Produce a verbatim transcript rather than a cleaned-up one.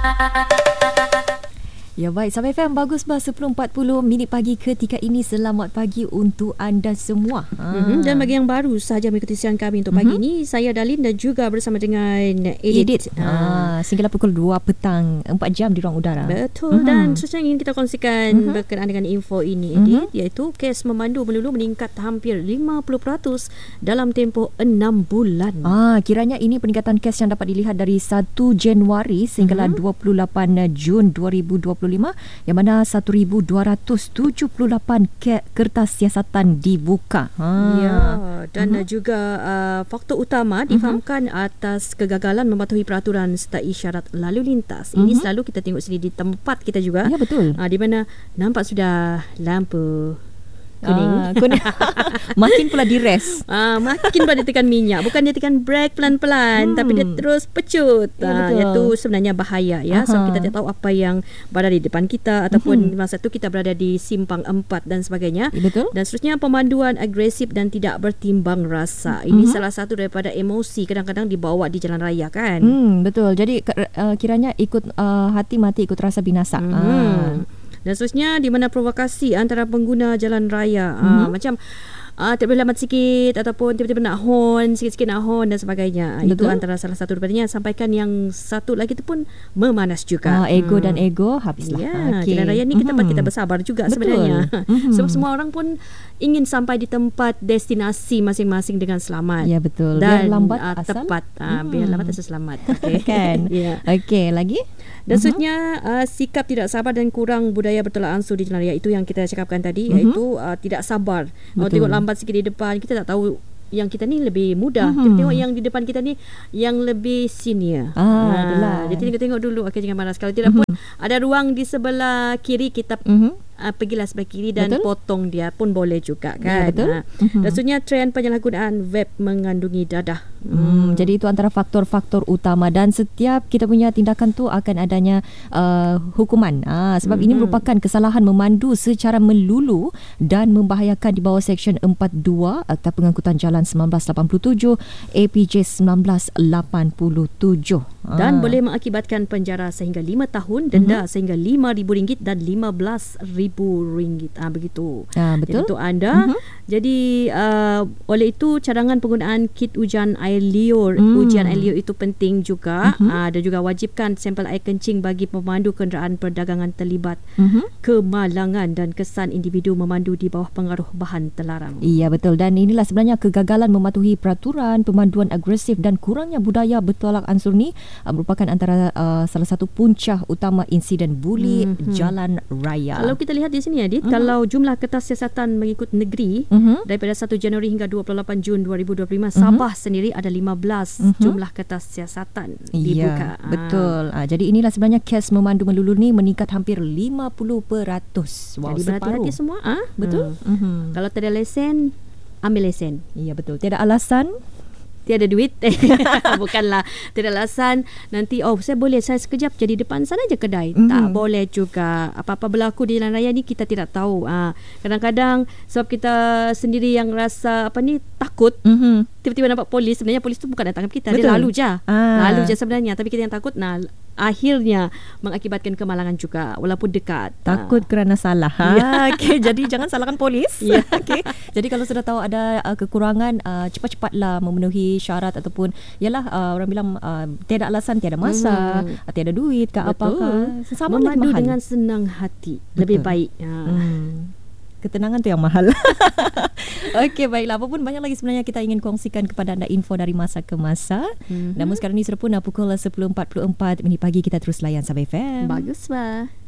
Ya baik, Sahabat F M, bagus bah sepuluh empat puluh minit pagi ketika ini. Selamat pagi untuk anda semua. Ha. Mm-hmm. Dan bagi yang baru sahaja mengikuti siaran kami untuk pagi mm-hmm. ini, saya Dalin dan juga bersama dengan Edit. Edit. Ha. Sehinggalah pukul dua petang, empat jam di ruang udara. Betul. Mm-hmm. Dan sesuatu yang ingin kita kongsikan mm-hmm. berkenaan dengan info ini, Edit, mm-hmm. iaitu kes memandu melulu meningkat hampir lima puluh peratus dalam tempoh enam bulan. Ah, kiranya ini peningkatan kes yang dapat dilihat dari satu Januari sehinggalah mm-hmm. dua puluh lapan Jun dua ribu dua puluh lima, yang mana seribu dua ratus tujuh puluh lapan ke- kertas siasatan dibuka. Ha. Ya, dan uh-huh. juga uh, faktor utama difahamkan uh-huh. atas kegagalan mematuhi peraturan serta isyarat lalu lintas. Ini uh-huh. selalu kita tengok sini di tempat kita juga. Ya, betul. Uh, di mana nampak sudah lampu kuning. Ah, kuning. Makin pula direst. Ah, makin pula dia tekan minyak. Bukan dia tekan brake pelan-pelan, hmm. tapi dia terus pecut. Ya, ah, itu sebenarnya bahaya ya. Sebab so, kita tak tahu apa yang berada di depan kita ataupun hmm. masa tu kita berada di simpang empat dan sebagainya. Ya, betul. Dan seterusnya pemanduan agresif dan tidak bertimbang rasa. Ini hmm. salah satu daripada emosi kadang-kadang dibawa di jalan raya kan. Hmm, betul. Jadi uh, kiranya ikut uh, hati mati ikut rasa binasa. Hmm. Ah. Dan seterusnya di mana provokasi antara pengguna jalan raya mm-hmm. uh, macam uh, tak boleh lambat sikit ataupun tiba-tiba nak horn, sikit-sikit nak horn dan sebagainya. Betul. Itu antara salah satu daripadanya. Sampaikan yang satu lagi tu pun memanas juga. Uh, ego hmm. dan ego habislah. Ya, okay. Jalan raya ni kita mm-hmm. kita bersabar juga. Betul. Sebenarnya. Mm-hmm. Sebab semua orang pun ingin sampai di tempat destinasi masing-masing dengan selamat. Ya, betul. Dan biar lambat uh, asal tepat. Uh, hmm. Biar lambat asal selamat. Okay. Kan? Yeah. Okey, lagi? Dan uh-huh. seterusnya uh, sikap tidak sabar dan kurang budaya bertolak ansur di jalan raya. Itu yang kita cakapkan tadi, uh-huh. iaitu uh, tidak sabar. Kalau tengok lambat sikit di depan, kita tak tahu yang kita ni lebih muda. Uh-huh. Kita tengok yang di depan kita ni yang lebih senior. Ah, ha, jadi tengok-tengok dulu. Okey, jangan malas. Kalau tidak uh-huh. pun ada ruang di sebelah kiri, kita uh-huh. uh, pergilah sebelah kiri dan betul? Potong dia pun boleh juga kan. Ya, betul. Ha. Uh-huh. Dan seterusnya trend penyalahgunaan vape mengandungi dadah. Hmm, hmm. Jadi itu antara faktor-faktor utama dan setiap kita punya tindakan tu akan adanya uh, hukuman. Ah, sebab hmm. ini merupakan kesalahan memandu secara melulu dan membahayakan di bawah Seksyen empat puluh dua Akta Pengangkutan Jalan sembilan belas lapan puluh tujuh A P J sembilan belas lapan puluh tujuh. Dan ah. boleh mengakibatkan penjara sehingga lima tahun, denda uh-huh. sehingga lima ribu ringgit dan lima belas ribu ringgit. Ah, begitu. Ah, betul. Jadi untuk anda. Uh-huh. Jadi uh, oleh itu cadangan penggunaan kit ujian air liur. Hmm. Ujian air liur itu penting juga. Uh-huh. Uh, dan juga wajibkan sampel air kencing bagi pemandu kenderaan perdagangan terlibat uh-huh. kemalangan dan kesan individu memandu di bawah pengaruh bahan terlarang. Iya, betul. Dan inilah sebenarnya kegagalan mematuhi peraturan, pemanduan agresif dan kurangnya budaya bertolak ansur ni uh, merupakan antara uh, salah satu punca utama insiden buli uh-huh. jalan raya. Kalau kita lihat di sini, Adit, uh-huh. kalau jumlah kertas siasatan mengikut negeri uh-huh. daripada satu Januari hingga dua puluh lapan Jun dua ribu dua puluh lima, uh-huh. Sabah sendiri ada lima belas uh-huh. jumlah kertas siasatan dibuka. Ya, betul. Ah, jadi inilah sebenarnya kes memandu melulu ni meningkat hampir lima puluh peratus. Wow, jadi berhati-hati semua. Ah, betul. Hmm. Uh-huh. Kalau tak ada lesen, ambil lesen. Ya, betul. Tiada alasan, tiada duit. Bukanlah tiada alasan nanti oh saya boleh saya sekejap jadi depan sana je kedai. Mm-hmm. Tak boleh juga. Apa-apa berlaku di jalan raya ni kita tidak tahu. Ha, kadang-kadang sebab kita sendiri yang rasa apa ni takut. Mm-hmm. Tiba-tiba nampak polis, sebenarnya polis tu bukan datang ke kita. Betul. Dia lalu je. Ah. Lalu je sebenarnya, tapi kita yang takut. Nah, akhirnya mengakibatkan kemalangan juga walaupun dekat. Takut ha. kerana salah. Ha? Okay, jadi jangan salahkan polis. Ya. Okay. Jadi kalau sudah tahu ada uh, kekurangan, uh, cepat-cepatlah memenuhi syarat ataupun yalah uh, orang bilang uh, tiada alasan, tiada masa, hmm. uh, tiada duit ke apakah. Sama memandu dengan senang hati. Betul. Lebih baik. Ha. Hmm. Ketenangan tu yang mahal. Okey, baiklah. Apapun banyak lagi sebenarnya kita ingin kongsikan kepada anda info dari masa ke masa. Mm-hmm. Namun sekarang ni sudah pun pukul sepuluh empat puluh empat minit pagi, kita terus layan Sahabat F M. Bagus, bah.